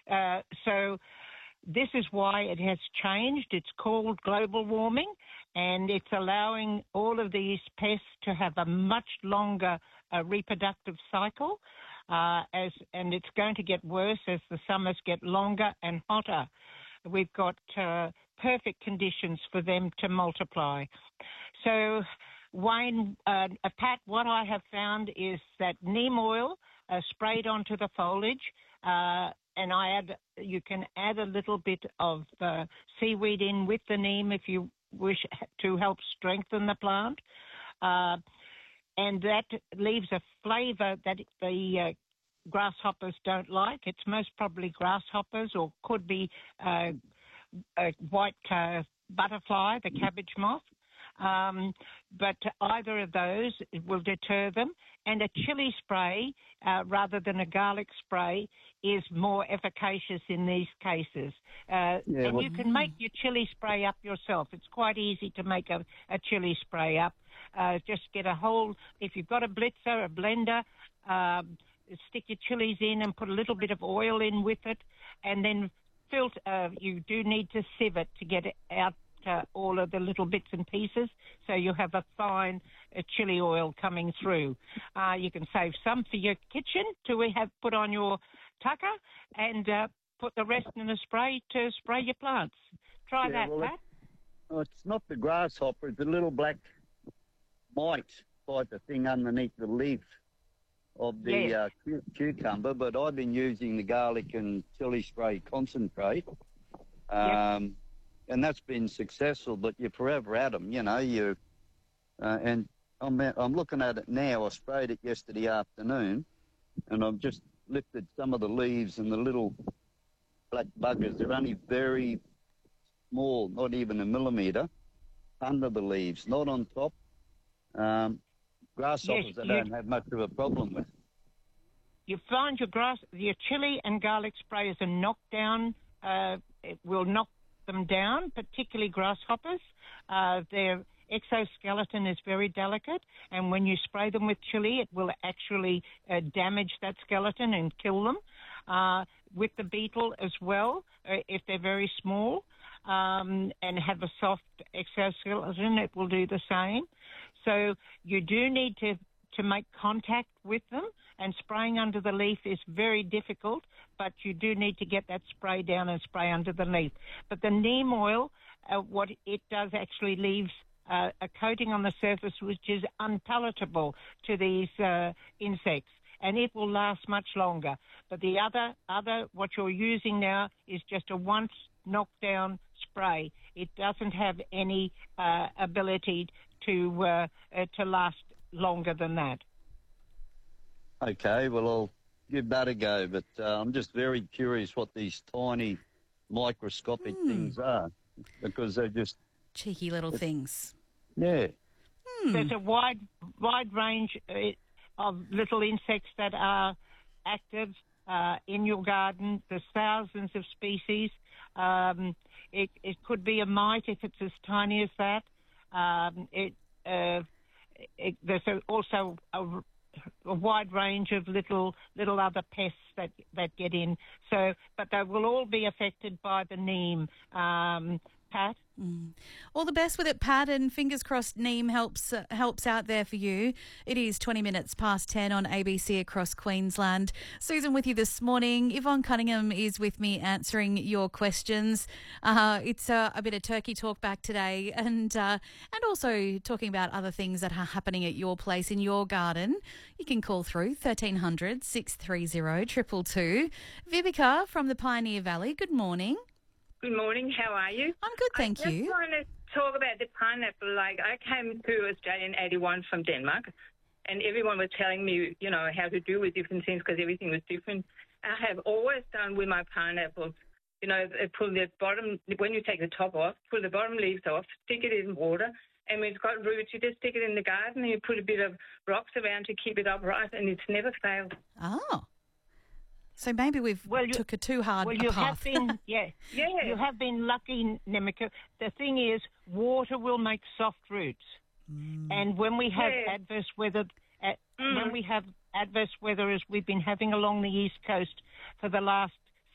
So this is why it has changed. It's called global warming, and it's allowing all of these pests to have a much longer reproductive cycle, and it's going to get worse as the summers get longer and hotter. We've got perfect conditions for them to multiply. So, Wayne, Pat, what I have found is that neem oil sprayed onto the foliage, and you can add a little bit of seaweed in with the neem if you wish to help strengthen the plant. And that leaves a flavour that the grasshoppers don't like. It's most probably grasshoppers, or could be a white butterfly, the cabbage moth. But either of those will deter them. And a chili spray, rather than a garlic spray, is more efficacious in these cases. You can make your chili spray up yourself. It's quite easy to make a chili spray up. Just get if you've got a blitzer, a blender, stick your chilies in and put a little bit of oil in with it, and then filter. You do need to sieve it to get it out all of the little bits and pieces, so you have a fine chili oil coming through. You can save some for your kitchen to have put on your tucker, and put the rest in a spray to spray your plants. Try that, Pat. It's not the grasshopper, it's the little black mite type of thing underneath the leaf of the cucumber, but I've been using the garlic and chili spray concentrate. And that's been successful, but you're forever at them, and I'm looking at it now. I sprayed it yesterday afternoon, and I've just lifted some of the leaves and the little black buggers. They're only very small, not even a millimetre, under the leaves, not on top. Grasshoppers I don't have much of a problem with. You find your chili and garlic spray is a knockdown. It will knock them down, particularly grasshoppers. Their exoskeleton is very delicate, and when you spray them with chili, it will actually damage that skeleton and kill them. With the beetle as well, if they're very small and have a soft exoskeleton, it will do the same. So you do need to make contact with them, and spraying under the leaf is very difficult, but you do need to get that spray down and spray under the leaf. But the neem oil, what it does actually leaves a coating on the surface which is unpalatable to these insects, and it will last much longer. But the other what you're using now is just a once knockdown spray. It doesn't have any ability to last longer than that. Okay, well, I'll give that a go, but I'm just very curious what these tiny microscopic things are, because they're just... cheeky little things. Yeah. There's a wide range of little insects that are active in your garden. There's thousands of species. It could be a mite if it's as tiny as that. There's also a wide range of little other pests that get in. So, but they will all be affected by the neem. Pat? All the best with it, Pat, and fingers crossed neem helps out there for you. It is 20 minutes past 10 on ABC across Queensland. Susan with you this morning. Yvonne Cunningham is with me answering your questions. It's a bit of turkey talk back today, and also talking about other things that are happening at your place in your garden. You can call through 1300 630 222. Vivica from the Pioneer Valley, good morning. Good morning. How are you? I'm good, thank you. I just want to talk about the pineapple. Like, I came to Australia in 81 from Denmark, and everyone was telling me, how to do with different things because everything was different. I have always done with my pineapples, pull the bottom, when you take the top off, pull the bottom leaves off, stick it in water, and when it's got roots, you just stick it in the garden and you put a bit of rocks around to keep it upright, and it's never failed. Oh. So maybe we've took a too hard path. You have been, you have been lucky, Nemika. The thing is, water will make soft roots, and when we have adverse weather, as we've been having along the east coast for the last